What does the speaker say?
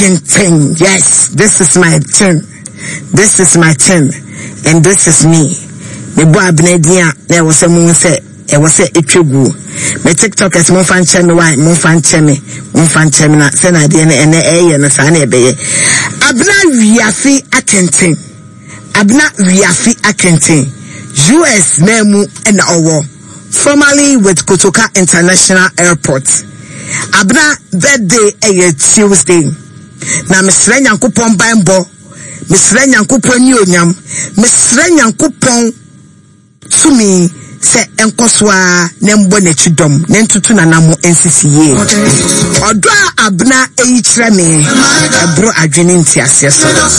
Yes, this is my turn. This is my turn. And this is me. Me boy Abnedia, there was a moon say, it was a gu. Me TikTok as mon fan chemi, why mon fan chemi, na send idea and a sane be. Abna Riafi Akenting. Abna Riafi Akenting. US Nemu and Owo. Formerly with Kotoka International Airport. Abna birthday a Tuesday. Na Mr. Nyankopon Bambo, Mr. Nyankopon Nyonyam, Mr. Nyankopon Sumi se enkoswa nembo nechidom nentutu na namo NCCA. Odwa abna eichre me ebro adwene ntiase so.